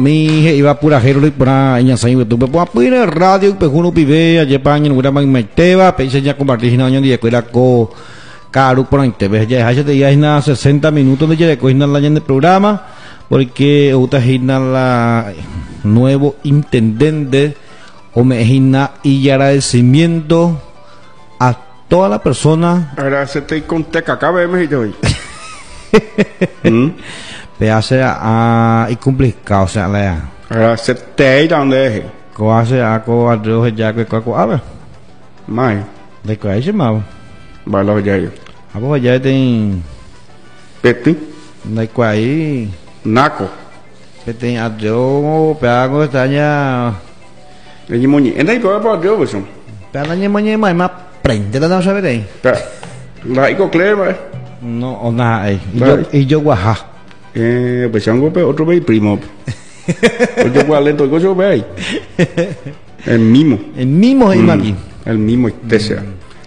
Mi iba pura hero para nya sai betul bepo apa ini radio pehuno pibe aja pangen udah mang meteba pensanya compartir na di escuela ko caro por TV ya hace de ya 60 minutos de ya coina la del programa porque uta hina la nuevo intendente o me hina y agradecimiento a toda la persona agradecerte con teca cabe me hoy hace a y complicado o sea la agradecerte donde ko hace a ko adro ya ko a ver mai de ko ai chama vai lo ya abo ya tem peti de ko ai naco tem adro pego tanya e moni e dai para adro você pega nhe mai ma prende da não sabe dei vai co clever no ona ai y yo guaja pues chango pe otro ve primo yo guá lento yo yo ve el mismo imagín el mismo desea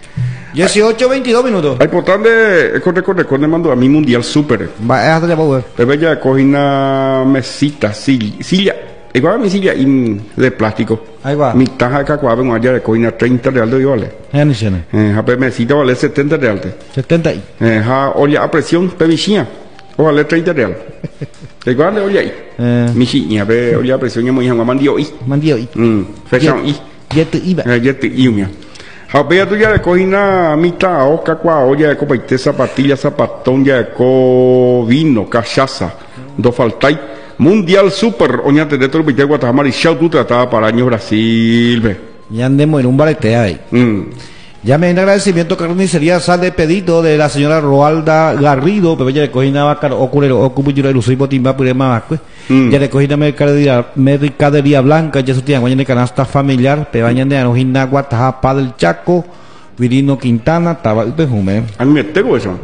18:22 minutos hay importante recuerde mando a mi mundial super va hasta ya power pero ya cogí una mesita silla igual mi silla de plástico ahí va mi taja acá cuando vengo allá cogí una 30 real de vale ya ni tiene pero mesita vale 70 real 70 ha olla a presión pevichia o vale 30 real igual olla ahí mi silla ve olla a presión muy mandio y fechón y ya te iba Había tu ya de cojina mitad o cacua ya de copaite zapatilla zapatón ya de co vino cachaza do faltai mundial super oñate de todo el pique Guatemala y chau tú trataba para año Brasil ve ya andemos en un barete ahí ya me en agradecimiento carnicería sal de pedido de la señora Roalda Garrido pero ya de cojina vacar oculero ocupuyura ilusui botimba purema ya de cojina mercadería blanca ya sutían guañan de canasta familiar pe bañan de anojina Guatajapa del Chaco Virino Quintana taba pejume anmete eso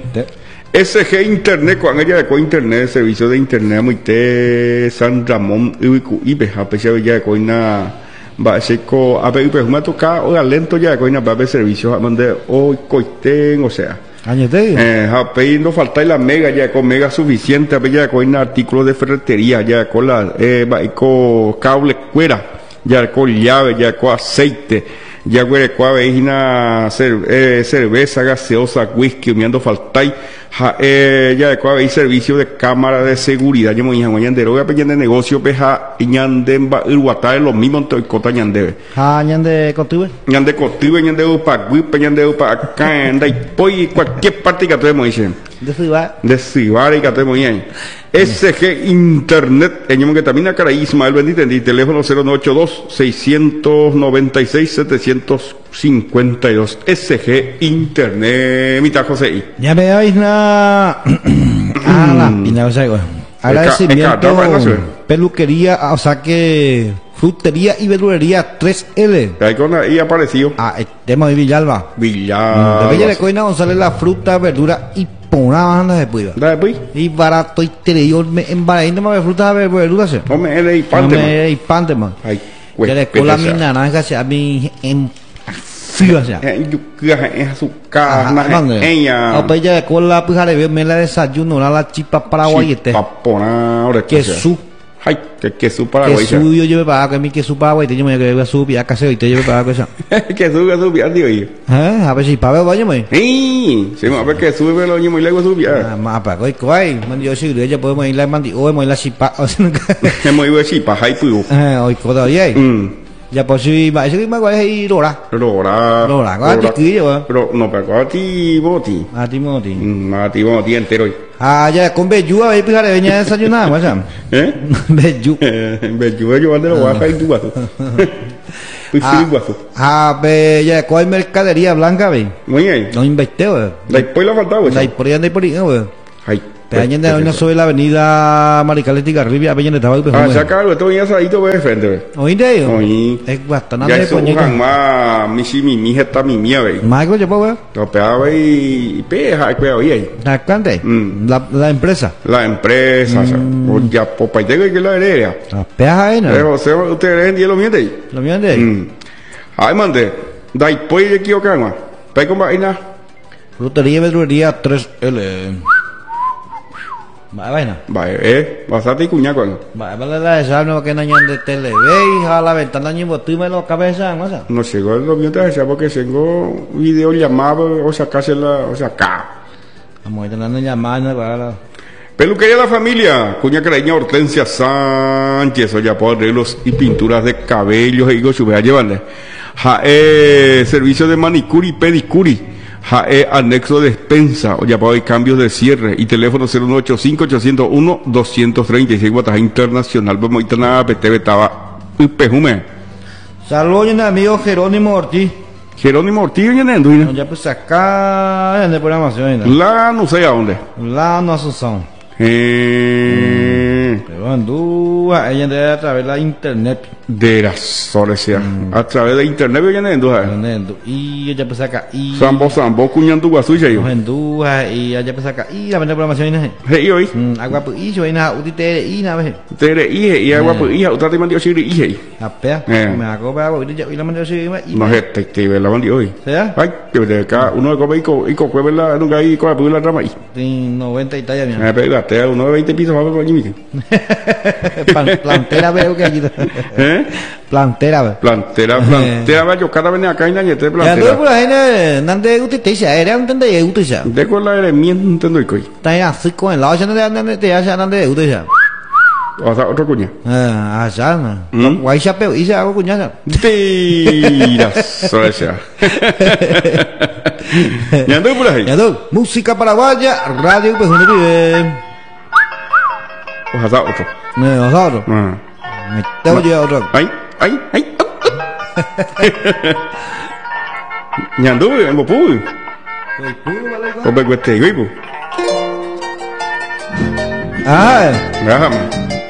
SG Internet con ella de co internet servicio de internet muy te San Ramón y beja pe ya de coina va seco a ver pues me toca o lento ya coina va a ver servicios donde hoy coiten o sea añete no falta la mega ya con mega suficiente a ver ya coina artículos de ferretería ya con la va con cable cuera ya con llave ya con aceite ya con una cerveza gaseosa whisky miando faltai ya de cuál hay servicio de cámara de seguridad yo me dije mañana voy a pedir de negocio peja ñande uruguatá los mismos en cota ñande ñande cotibe ñande upa guipe ñande upa acá anda y poi cualquier parte que tenemos dicen de Cibar y que tenemos bien SG Internet en que también acá Ismael bendito en teléfono 0982 696 752 SG Internet mitad José ya me dais la agradecimiento peluquería o sea que frutería y verdulería 3L ahí con ahí apareció tema de Villalba de Bella de Coina González la fruta verdura y una banda de puiva y barato interior en Bahrein no me fruta verduras no me era y pante man ya le cola mi naranja se a mí en frío sea yo que azúcar ella o pues ya de cola pues le me la desayuno la chipa paraguayete que su ay que su paraguay que su yo lleve para que mi que su paraguay te yo me que subir a casa y te lleve para que eso que sube tío a ver si para ver vaya me sí a ver que sube lo muy luego subir más para que coi man yo sí ya podemos ir la mandi o hemos la chipa hemos ido chipa hay pu hoy coda ye ya pues si va ese más guay ahí rora guay pero no para ti boti mati entero ya con Bellu a ver pues le venía a desayunar más Bellu yo ando lo guay tú guapo ve ya con mercadería blanca ve muy bien no investeo después lo faltaba por ahí ay Peña de una sobre la avenida Maricaleti Garribia, Peña de Tabaco. Ya claro, esto ya salito de frente. Oíste, es bastante de coño. Ya más mi hija está mi mía, ve. Michael, yo puedo ver. Lo pegaba y peja, que oye. La empresa. La empresa, ya popa y tengo que la heredia. La peja ahí, ¿no? Pero ustedes lo miente. Lo miente. Ay, mande. Da y pues de aquí o calma. Pe con vaina. Frutería y verdulería 3L. Vaina. Vale, bastante cuña con. Vale, la esa no que no de tele, ve a la ventana ni botín la cabeza, ¿no? No llegó el domingo de porque tengo video llamado o sacársela, o sacar. Vamos a tener llamada para Peluquería La Familia, cuña caraña Hortensia Sánchez, oye, por arreglos y pinturas de cabellos, e digo, sube a llevarle. Servicio de manicuri y pedicuri. Anexo de despensa, oye, para cambios de cierre y teléfono 095-801-236, Guataja Internacional, vamos a ir a PTV, estaba pejume. Saludos, amigo Jerónimo Ortiz. Jerónimo Ortiz, en el ya pues acá en la programación. La no sé a dónde. La no Asunción. Pero andúa, ella anda a través de la internet. De las horas a través de internet viene y ella pues acá y Sambo cuñando guasuya yo. Andúa y ella pues acá y la programación es. Hey hoy. Agua pues y yo ina utite y na ve. Tere y agua pues y otra te mandó shiri y. Apea. Me hago para hoy y la mandó shiri y. No es te la mandó hoy. ¿Sea? Ay, que de acá uno come y coge la nunca ahí con la rama ahí. 90 y talla mía. Pégate uno de 20 pisos para allí mire. Plantera veo que allí. Plantera va yo cada vez acá en la ñete plantera. Ya por ahí nande utite ya era entende ya utite ya. De con la herramienta entendo y coi. Ta ya así con el ya nande te ya nande utite ya. O sea, otro cuña. Ya no. Guay ya pero y ya hago cuña. Tira, solecia. Ya ando por ahí. Ya ando. Música paraguaya, radio Pejuno Pibe. O sea, otro. Otro. Me tengo ya otro. Ay. Ñando, en Bopu. Pues cueste, güey. Ah. Ajá.